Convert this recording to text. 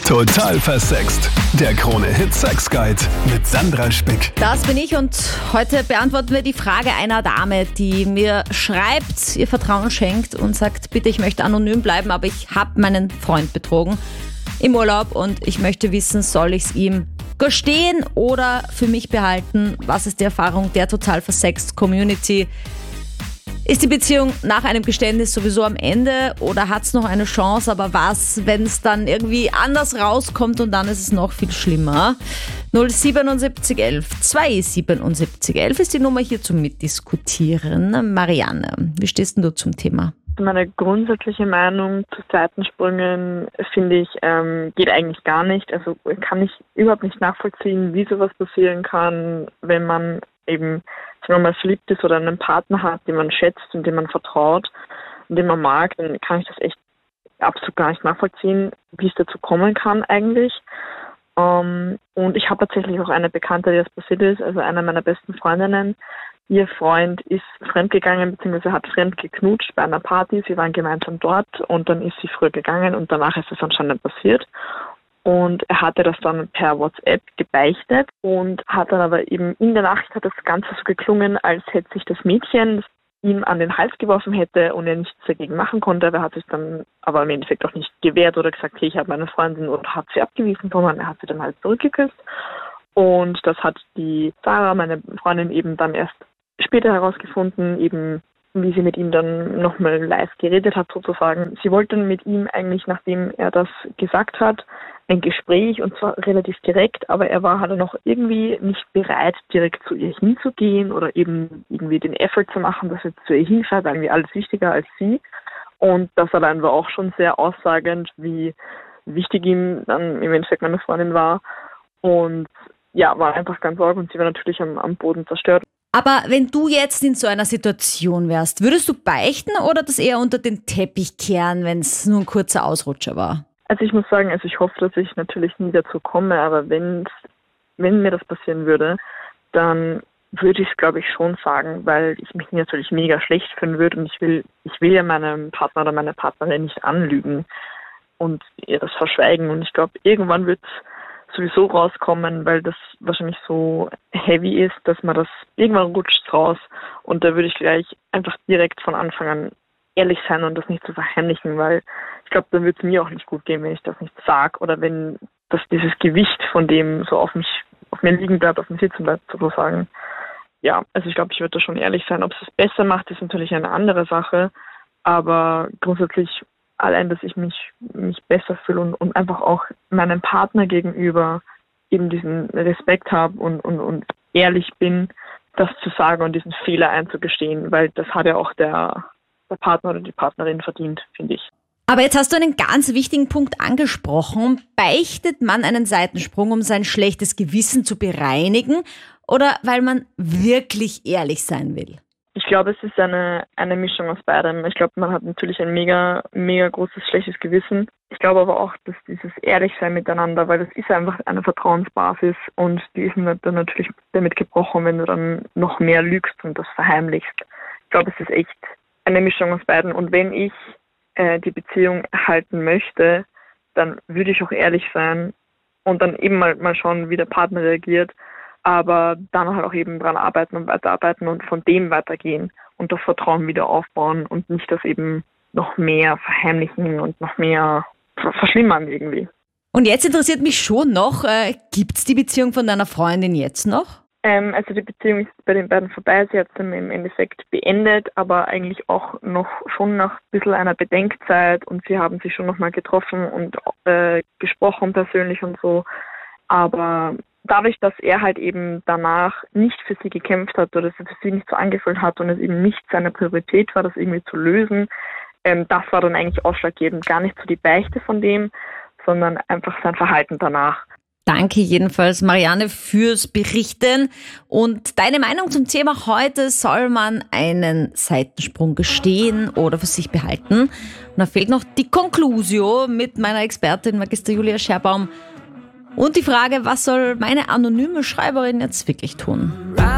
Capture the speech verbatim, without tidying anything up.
Total versext. Der Krone-Hit Sex Guide mit Sandra Spick. Das bin ich und heute beantworten wir die Frage einer Dame, die mir schreibt, ihr Vertrauen schenkt und sagt, bitte, ich möchte anonym bleiben, aber ich habe meinen Freund betrogen im Urlaub und ich möchte wissen, soll ich es ihm gestehen oder für mich behalten? Was ist die Erfahrung der Total versext Community? Ist die Beziehung nach einem Geständnis sowieso am Ende oder hat es noch eine Chance? Aber was, wenn es dann irgendwie anders rauskommt und dann ist es noch viel schlimmer? null siebenundsiebzig elf zweihundertsiebenundsiebzig elf ist die Nummer hier zum Mitdiskutieren. Marianne, wie stehst denn du zum Thema? Meine grundsätzliche Meinung zu Seitensprüngen, finde ich, ähm, geht eigentlich gar nicht. Also kann ich überhaupt nicht nachvollziehen, wie sowas passieren kann, wenn man eben, sagen wir mal, verliebt ist oder einen Partner hat, den man schätzt und dem man vertraut und den man mag, dann kann ich das echt absolut gar nicht nachvollziehen, wie es dazu kommen kann eigentlich. Ähm, und ich habe tatsächlich auch eine Bekannte, die das passiert ist, also eine meiner besten Freundinnen. Ihr Freund ist fremdgegangen bzw. hat fremd geknutscht bei einer Party. Sie waren gemeinsam dort und dann ist sie früher gegangen und danach ist es anscheinend passiert. Und er hatte das dann per WhatsApp gebeichtet und hat dann aber eben in der Nacht hat das Ganze so geklungen, als hätte sich das Mädchen das ihm an den Hals geworfen hätte und er nichts dagegen machen konnte. Er hat sich dann aber im Endeffekt auch nicht gewehrt oder gesagt, hey, ich habe meine Freundin oder hat sie abgewiesen, sondern er hat sie dann halt zurückgeküsst. Und das hat die Sarah, meine Freundin, eben dann erst später herausgefunden, eben wie sie mit ihm dann nochmal live geredet hat sozusagen. Sie wollte mit ihm eigentlich, nachdem er das gesagt hat, ein Gespräch und zwar relativ direkt, aber er war halt noch irgendwie nicht bereit, direkt zu ihr hinzugehen oder eben irgendwie den Effort zu machen, dass er zu ihr hinfährt, irgendwie alles wichtiger als sie. Und das allein war auch schon sehr aussagend, wie wichtig ihm dann im Endeffekt meine Freundin war. Und ja, war einfach ganz arg und sie war natürlich am, am Boden zerstört. Aber wenn du jetzt in so einer Situation wärst, würdest du beichten oder das eher unter den Teppich kehren, wenn es nur ein kurzer Ausrutscher war? Also ich muss sagen, also ich hoffe, dass ich natürlich nie dazu komme, aber wenn wenn mir das passieren würde, dann würde ich es, glaube ich, schon sagen, weil ich mich natürlich mega schlecht fühlen würde und ich will, ich will ja meinem Partner oder meiner Partnerin nicht anlügen und ihr das verschweigen. Und ich glaube, irgendwann wird es sowieso rauskommen, weil das wahrscheinlich so heavy ist, dass man das irgendwann rutscht raus und da würde ich gleich einfach direkt von Anfang an ehrlich sein und das nicht zu verheimlichen, weil ich glaube, dann würde es mir auch nicht gut gehen, wenn ich das nicht sage oder wenn das dieses Gewicht von dem so auf mich, auf mir liegen bleibt, auf mir sitzen bleibt sozusagen. Ja, also ich glaube, ich würde da schon ehrlich sein. Ob es es besser macht, ist natürlich eine andere Sache, aber grundsätzlich allein, dass ich mich, mich besser fühle und, und einfach auch meinem Partner gegenüber eben diesen Respekt habe und, und, und ehrlich bin, das zu sagen und diesen Fehler einzugestehen, weil das hat ja auch der, der Partner oder die Partnerin verdient, finde ich. Aber jetzt hast du einen ganz wichtigen Punkt angesprochen. Beichtet man einen Seitensprung, um sein schlechtes Gewissen zu bereinigen oder weil man wirklich ehrlich sein will? Ich glaube, es ist eine, eine Mischung aus beidem. Ich glaube, man hat natürlich ein mega, mega großes schlechtes Gewissen. Ich glaube aber auch, dass dieses Ehrlichsein miteinander, weil das ist einfach eine Vertrauensbasis und die ist dann natürlich damit gebrochen, wenn du dann noch mehr lügst und das verheimlichst. Ich glaube, es ist echt eine Mischung aus beiden. Und wenn ich äh, die Beziehung erhalten möchte, dann würde ich auch ehrlich sein und dann eben mal, mal schauen, wie der Partner reagiert. Aber dann halt auch eben dran arbeiten und weiterarbeiten und von dem weitergehen und das Vertrauen wieder aufbauen und nicht das eben noch mehr verheimlichen und noch mehr verschlimmern irgendwie. Und jetzt interessiert mich schon noch, äh, gibt es die Beziehung von deiner Freundin jetzt noch? Ähm, also die Beziehung ist bei den beiden vorbei, sie hat es dann im Endeffekt beendet, aber eigentlich auch noch schon nach ein bisschen einer Bedenkzeit und sie haben sich schon nochmal getroffen und äh, gesprochen persönlich und so, aber dadurch, dass er halt eben danach nicht für sie gekämpft hat oder es für sie nicht so angefühlt hat und es eben nicht seine Priorität war, das irgendwie zu lösen, ähm, das war dann eigentlich ausschlaggebend. Gar nicht so die Beichte von dem, sondern einfach sein Verhalten danach. Danke jedenfalls, Marianne, fürs Berichten. Und deine Meinung zum Thema heute, soll man einen Seitensprung gestehen oder für sich behalten? Und da fehlt noch die Conclusio mit meiner Expertin Magister Julia Scherbaum. Und die Frage, was soll meine anonyme Schreiberin jetzt wirklich tun?